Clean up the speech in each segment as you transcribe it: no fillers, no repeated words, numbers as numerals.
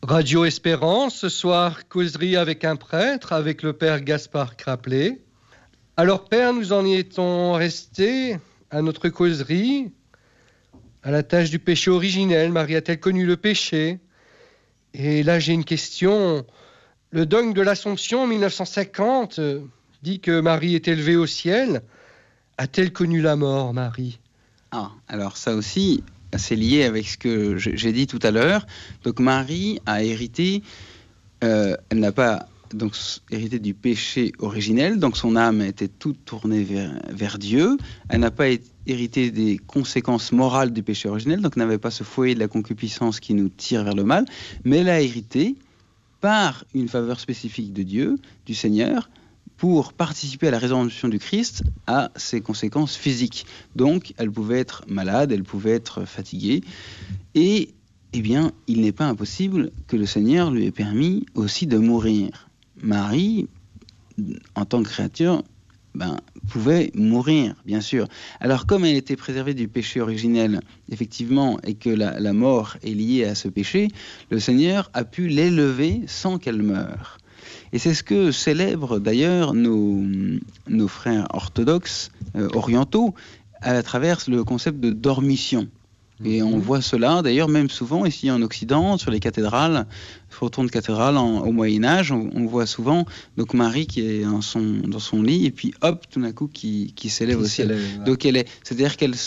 Radio Espérance, ce soir, causerie avec un prêtre, avec le père Gaspard Craplet. Alors père, nous en étions restés à notre causerie, à la tâche du péché originel. Marie a-t-elle connu le péché? Et là j'ai une question. Le dogme de l'Assomption en 1950 dit que Marie est élevée au ciel. A-t-elle connu la mort, Marie? Ah, alors ça aussi, c'est lié avec ce que j'ai dit tout à l'heure. Donc Marie a hérité, elle n'a pas donc hérité du péché originel, donc son âme était toute tournée vers Dieu. Elle n'a pas hérité des conséquences morales du péché originel, donc n'avait pas ce foyer de la concupiscence qui nous tire vers le mal, mais elle a hérité par une faveur spécifique de Dieu, du Seigneur, pour participer à la résurrection du Christ, à ses conséquences physiques. Donc, elle pouvait être malade, elle pouvait être fatiguée, et eh bien, il n'est pas impossible que le Seigneur lui ait permis aussi de mourir. Marie, en tant que créature, pouvait mourir, bien sûr. Alors, comme elle était préservée du péché originel, effectivement, et que la mort est liée à ce péché, le Seigneur a pu l'élever sans qu'elle meure. Et c'est ce que célèbrent d'ailleurs nos frères orthodoxes orientaux à travers le concept de dormition. Et on voit cela d'ailleurs même souvent ici en Occident, sur les cathédrales, sur de cathédrales au Moyen-Âge, on voit souvent donc Marie qui est dans son lit et puis hop, tout d'un coup qui s'élève au ciel. Donc c'est-à-dire qu'elle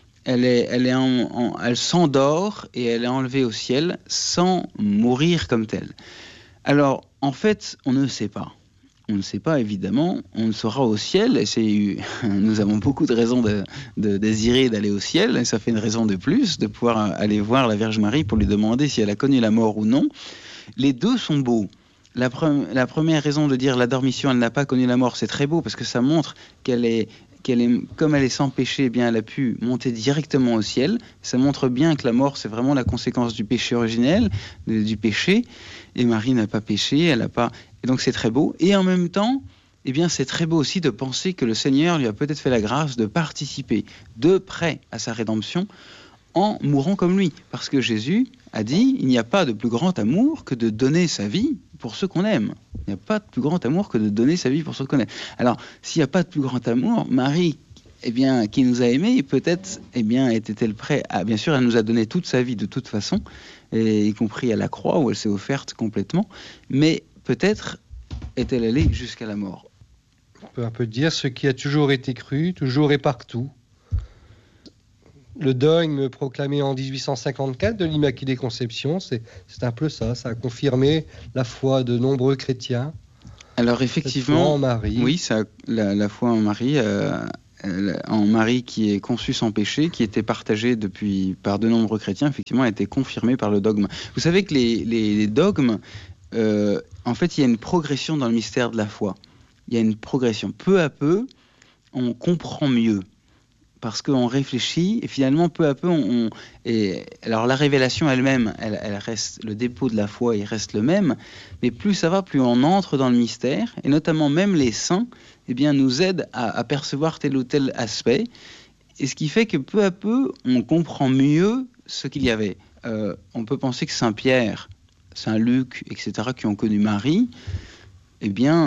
s'endort et elle est enlevée au ciel sans mourir comme telle. Alors, en fait, on ne sait pas. On ne sait pas, évidemment. On sera au ciel. Et nous avons beaucoup de raisons de désirer d'aller au ciel. Et ça fait une raison de plus, de pouvoir aller voir la Vierge Marie pour lui demander si elle a connu la mort ou non. Les deux sont beaux. La première raison de dire la dormition, elle n'a pas connu la mort, c'est très beau parce que ça montre comme elle est sans péché, eh bien, elle a pu monter directement au ciel. Ça montre bien que la mort, c'est vraiment la conséquence du péché originel, du péché. Et Marie n'a pas péché, elle n'a pas... Et donc c'est très beau. Et en même temps, eh bien, c'est très beau aussi de penser que le Seigneur lui a peut-être fait la grâce de participer de près à sa rédemption en mourant comme lui. Parce que Jésus a dit, il n'y a pas de plus grand amour que de donner sa vie pour ceux qu'on aime. Il n'y a pas de plus grand amour que de donner sa vie pour ceux qu'on aime. Alors, s'il n'y a pas de plus grand amour, Marie, eh bien, qui nous a aimés, peut-être, eh bien, était-elle prête à... Bien sûr, elle nous a donné toute sa vie de toute façon, y compris à la croix où elle s'est offerte complètement, mais peut-être est-elle allée jusqu'à la mort. On peut dire ce qui a toujours été cru, toujours et partout. Le dogme proclamé en 1854 de l'Immaculée Conception, c'est un peu ça. Ça a confirmé la foi de nombreux chrétiens. Alors effectivement, foi en Marie. Oui, la foi en Marie, en Marie qui est conçue sans péché, qui était partagée par de nombreux chrétiens, effectivement, a été confirmée par le dogme. Vous savez que les dogmes, en fait, il y a une progression dans le mystère de la foi. Il y a une progression. Peu à peu, on comprend mieux. Parce qu'on réfléchit et finalement peu à peu alors la révélation elle-même, elle reste, le dépôt de la foi il reste le même, mais plus ça va, plus on entre dans le mystère et notamment même les saints, eh bien nous aident à percevoir tel ou tel aspect et ce qui fait que peu à peu on comprend mieux ce qu'il y avait. On peut penser que Saint Pierre, Saint Luc, etc. qui ont connu Marie, eh bien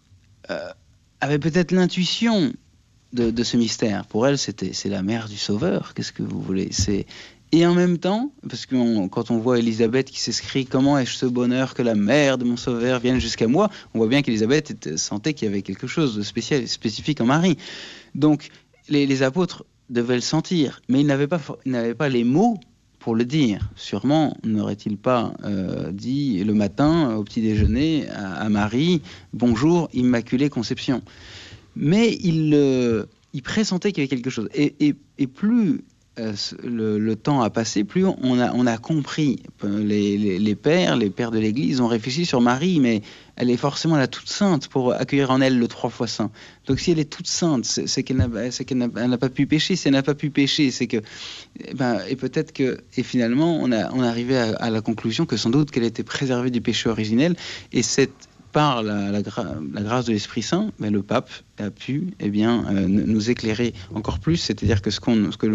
avaient peut-être l'intuition de ce mystère. Pour elle, c'est la mère du Sauveur. Qu'est-ce que vous voulez? Et en même temps, parce que quand on voit Élisabeth qui s'écrit « Comment ai-je ce bonheur que la mère de mon Sauveur vienne jusqu'à moi ?» on voit bien qu'Élisabeth sentait qu'il y avait quelque chose de spécial et spécifique en Marie. Donc, les apôtres devaient le sentir, mais ils n'avaient pas les mots pour le dire. Sûrement n'aurait-il pas dit le matin au petit déjeuner à Marie « Bonjour, Immaculée Conception ». Mais il pressentait qu'il y avait quelque chose. Et plus le temps a passé, plus on a compris. Les pères de l'Église ont réfléchi sur Marie, mais elle est forcément la toute sainte pour accueillir en elle le 3 fois saint. Donc si elle est toute sainte, c'est qu'elle n'a pas pu pécher. Si elle n'a pas pu pécher, c'est que... et peut-être que... Et finalement, on arrivé à la conclusion que sans doute qu'elle était préservée du péché originel. Et par la grâce de l'Esprit Saint, le pape a pu nous éclairer encore plus, c'est-à-dire que ce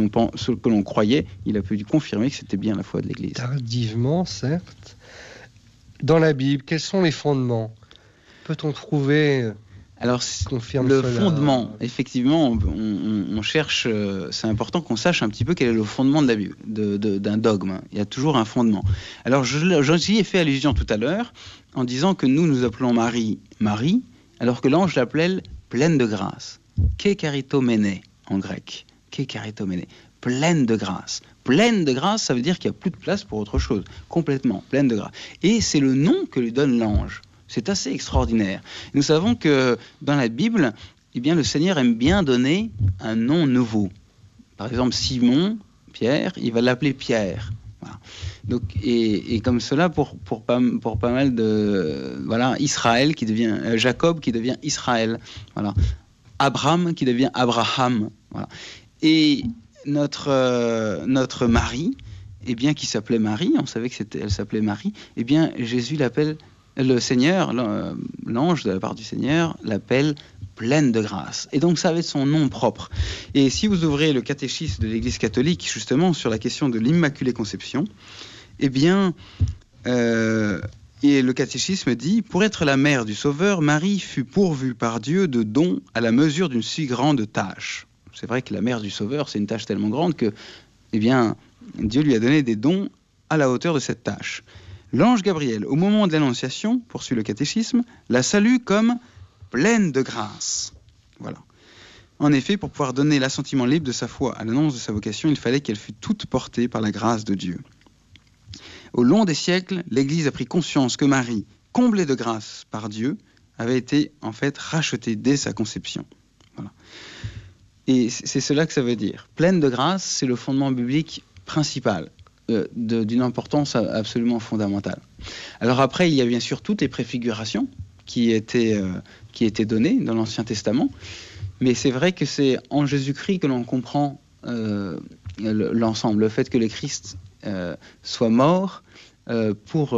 que l'on croyait, il a pu confirmer que c'était bien la foi de l'Église. Tardivement, certes. dans la Bible? Quels sont les fondements? Peut-on trouver Alors, confirme le cela? fondement, effectivement, on cherche, c'est important qu'on sache un petit peu quel est le fondement de la Bible, d'un dogme. Il y a toujours un fondement. Alors, j'y ai fait allusion tout à l'heure en disant que nous appelons Marie, Marie, alors que l'ange l'appelait pleine de grâce. Ke charitomene en grec. Ke charitomene. Pleine de grâce. Pleine de grâce, ça veut dire qu'il n'y a plus de place pour autre chose. Complètement, pleine de grâce. Et c'est le nom que lui donne l'ange. C'est assez extraordinaire. Nous savons que dans la Bible, eh bien, le Seigneur aime bien donner un nom nouveau. Par exemple, Simon, Pierre, il va l'appeler Pierre. Voilà. Donc, et comme cela, pour pas mal de... Voilà, Israël qui devient... Jacob qui devient Israël. Voilà. Abraham qui devient Abraham. Voilà. Et notre Marie, eh bien, qui s'appelait Marie, on savait elle s'appelait Marie, eh bien, Jésus l'appelle... Le Seigneur, l'ange de la part du Seigneur, l'appelle pleine de grâce. Et donc, ça va être son nom propre. Et si vous ouvrez le catéchisme de l'Église catholique, justement, sur la question de l'Immaculée Conception, eh bien, et le catéchisme dit « Pour être la mère du Sauveur, Marie fut pourvue par Dieu de dons à la mesure d'une si grande tâche. » C'est vrai que la mère du Sauveur, c'est une tâche tellement grande que, eh bien, Dieu lui a donné des dons à la hauteur de cette tâche. L'ange Gabriel, au moment de l'Annonciation, poursuit le catéchisme, la salue comme pleine de grâce. Voilà. En effet, pour pouvoir donner l'assentiment libre de sa foi à l'annonce de sa vocation, il fallait qu'elle fût toute portée par la grâce de Dieu. Au long des siècles, l'Église a pris conscience que Marie, comblée de grâce par Dieu, avait été en fait rachetée dès sa conception. Voilà. Et c'est cela que ça veut dire. Pleine de grâce, c'est le fondement biblique principal. D'une importance absolument fondamentale. Alors après, il y a bien sûr toutes les préfigurations qui étaient données dans l'Ancien Testament, mais c'est vrai que c'est en Jésus-Christ que l'on comprend l'ensemble, le fait que le Christ soit mort pour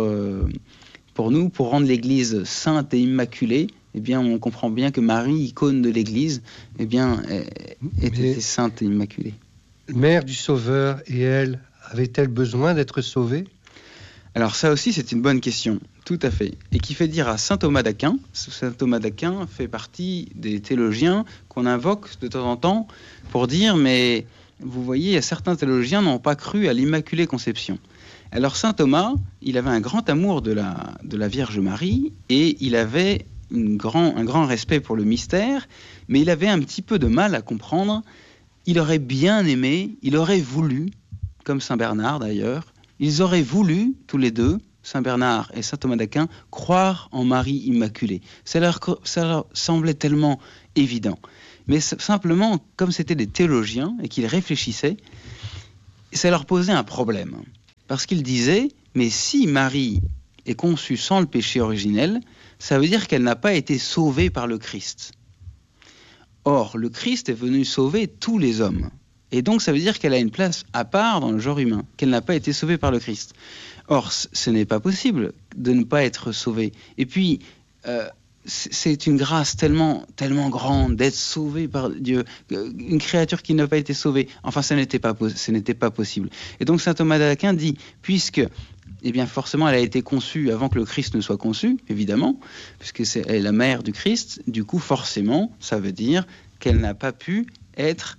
nous, pour rendre l'Église sainte et immaculée. Eh bien, on comprend bien que Marie, icône de l'Église, eh bien, était sainte et immaculée. Mère du Sauveur, et elle, avait-elle besoin d'être sauvée? Alors ça aussi, c'est une bonne question, tout à fait. Et qui fait dire à saint Thomas d'Aquin, saint Thomas d'Aquin fait partie des théologiens qu'on invoque de temps en temps pour dire, mais vous voyez, certains théologiens n'ont pas cru à l'Immaculée Conception. Alors saint Thomas, il avait un grand amour de la Vierge Marie et il avait un grand respect pour le mystère, mais il avait un petit peu de mal à comprendre. Il aurait bien aimé, il aurait voulu, comme saint Bernard d'ailleurs, ils auraient voulu, tous les deux, saint Bernard et saint Thomas d'Aquin, croire en Marie Immaculée. Ça leur semblait tellement évident. Mais simplement, comme c'était des théologiens et qu'ils réfléchissaient, ça leur posait un problème. Parce qu'ils disaient, mais si Marie est conçue sans le péché originel, ça veut dire qu'elle n'a pas été sauvée par le Christ. Or, le Christ est venu sauver tous les hommes. Et donc, ça veut dire qu'elle a une place à part dans le genre humain, qu'elle n'a pas été sauvée par le Christ. Or, ce n'est pas possible de ne pas être sauvée. Et puis, c'est une grâce tellement grande d'être sauvée par Dieu. Une créature qui n'a pas été sauvée, enfin, ce n'était pas possible. Et donc, saint Thomas d'Aquin dit, puisque, eh bien, forcément, elle a été conçue avant que le Christ ne soit conçu, évidemment, puisque elle est la mère du Christ, du coup, forcément, ça veut dire qu'elle n'a pas pu être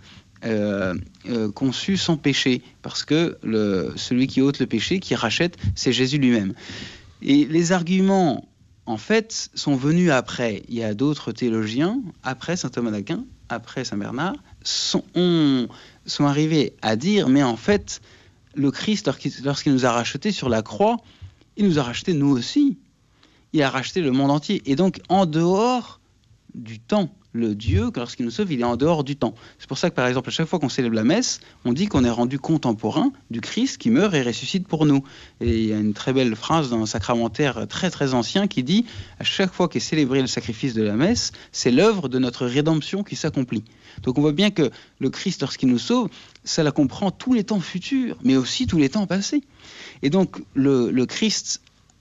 conçu sans péché, parce que celui qui ôte le péché, qui rachète, c'est Jésus lui-même. Et les arguments, en fait, sont venus après. Il y a d'autres théologiens, après saint Thomas d'Aquin, après saint Bernard, sont arrivés à dire, mais en fait, le Christ, lorsqu'il nous a rachetés sur la croix, il nous a rachetés nous aussi. Il a racheté le monde entier. Et donc, en dehors du temps, le Dieu, lorsqu'il nous sauve, il est en dehors du temps. C'est pour ça que, par exemple, à chaque fois qu'on célèbre la messe, on dit qu'on est rendu contemporain du Christ qui meurt et ressuscite pour nous. Et il y a une très belle phrase dans un sacramentaire très très ancien qui dit « À chaque fois qu'est célébré le sacrifice de la messe, c'est l'œuvre de notre rédemption qui s'accomplit. » Donc on voit bien que le Christ, lorsqu'il nous sauve, ça la comprend tous les temps futurs, mais aussi tous les temps passés. Et donc le Christ,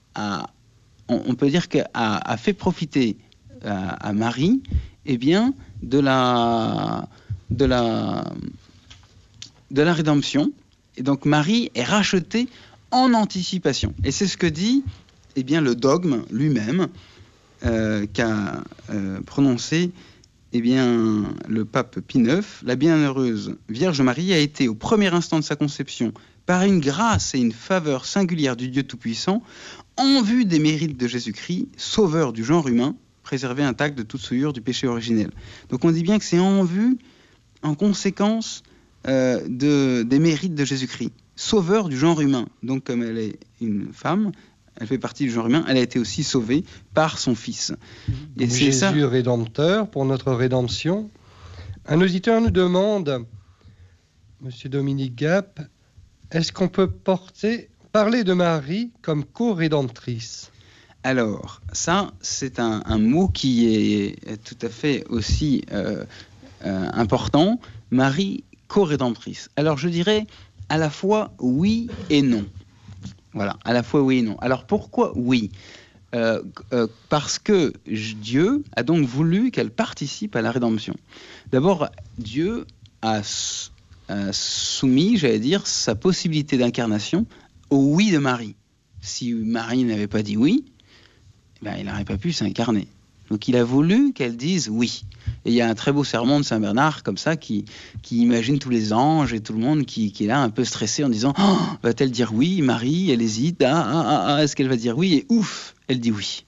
on peut dire a fait profiter à Marie, eh bien, de la rédemption. Et donc Marie est rachetée en anticipation. Et c'est ce que dit eh bien, le dogme lui-même qu'a prononcé le pape Pie IX, la bienheureuse Vierge Marie a été au premier instant de sa conception, par une grâce et une faveur singulière du Dieu Tout-Puissant, en vue des mérites de Jésus-Christ, sauveur du genre humain, préservé intact de toute souillure du péché originel. Donc on dit bien que c'est en vue, en conséquence des mérites de Jésus-Christ, sauveur du genre humain. Donc comme elle est une femme, elle fait partie du genre humain, elle a été aussi sauvée par son Fils. Et c'est Jésus ça... rédempteur pour notre rédemption. Un auditeur nous demande, Monsieur Dominique Gap, est-ce qu'on peut parler de Marie comme co-rédemptrice ? Alors, ça, c'est un mot qui est tout à fait aussi important. Marie, co-rédemptrice. Alors, je dirais à la fois oui et non. Voilà, à la fois oui et non. Alors, pourquoi oui ? Parce que Dieu a donc voulu qu'elle participe à la rédemption. D'abord, Dieu a soumis, j'allais dire, sa possibilité d'incarnation au oui de Marie. Si Marie n'avait pas dit oui, il n'aurait pas pu s'incarner. Donc il a voulu qu'elle dise oui. Et il y a un très beau sermon de Saint Bernard comme ça qui imagine tous les anges et tout le monde qui est là un peu stressé en disant oh, va-t-elle dire oui, Marie? Elle hésite, est-ce qu'elle va dire oui? Et ouf, elle dit oui.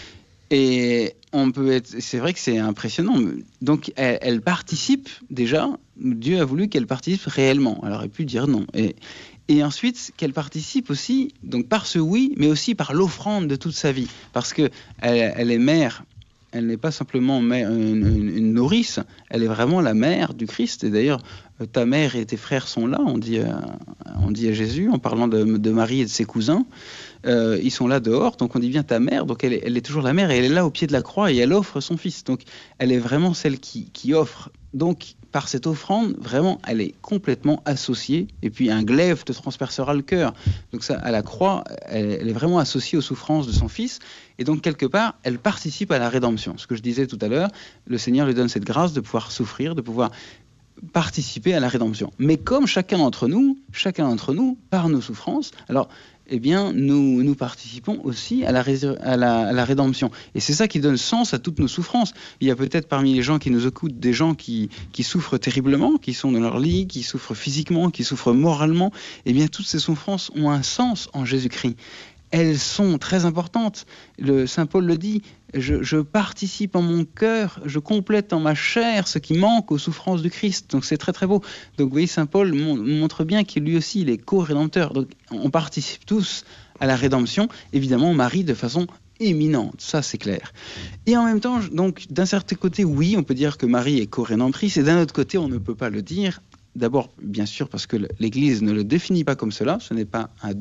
Et c'est vrai que c'est impressionnant. Donc elle participe déjà, Dieu a voulu qu'elle participe réellement. Elle aurait pu dire non. Et ensuite, qu'elle participe aussi, donc par ce oui, mais aussi par l'offrande de toute sa vie. Parce qu'elle est mère, elle n'est pas simplement une nourrice, elle est vraiment la mère du Christ. Et d'ailleurs, ta mère et tes frères sont là, on dit à Jésus, en parlant de Marie et de ses cousins. Ils sont là dehors, donc on dit bien ta mère, donc elle est toujours la mère, et elle est là au pied de la croix, et elle offre son fils. Donc elle est vraiment celle qui offre. Donc par cette offrande, vraiment, elle est complètement associée, et puis un glaive te transpercera le cœur. Donc ça, à la croix, elle est vraiment associée aux souffrances de son fils, et donc quelque part, elle participe à la rédemption. Ce que je disais tout à l'heure, le Seigneur lui donne cette grâce de pouvoir souffrir, de pouvoir participer à la rédemption. Mais comme chacun d'entre nous, par nos souffrances, alors eh bien, nous participons aussi à la rédemption. Et c'est ça qui donne sens à toutes nos souffrances. Il y a peut-être parmi les gens qui nous écoutent des gens qui souffrent terriblement, qui sont dans leur lit, qui souffrent physiquement, qui souffrent moralement. Eh bien, toutes ces souffrances ont un sens en Jésus-Christ. Elles sont très importantes. Saint Paul le dit, je participe en mon cœur, je complète en ma chair ce qui manque aux souffrances du Christ. Donc c'est très très beau. Donc vous voyez, Saint Paul montre bien qu'il lui aussi il est co-rédempteur. Donc on participe tous à la rédemption. Évidemment, Marie de façon éminente, ça c'est clair. Et en même temps, donc d'un certain côté, oui, on peut dire que Marie est co-rédemptrice, et d'un autre côté, on ne peut pas le dire. D'abord, bien sûr, parce que l'Église ne le définit pas comme cela. Ce n'est pas un